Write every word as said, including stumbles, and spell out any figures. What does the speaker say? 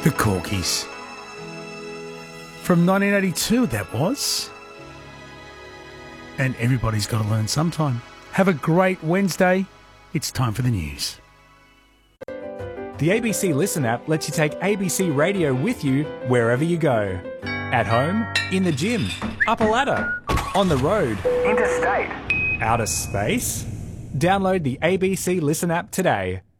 The Corkies. From nineteen eighty-two, that was. And everybody's got to learn sometime. Have a great Wednesday. It's time for the news. The A B C Listen app lets you take A B C Radio with you wherever you go. At home, in the gym, up a ladder, on the road, interstate, outer space. Download the A B C Listen app today.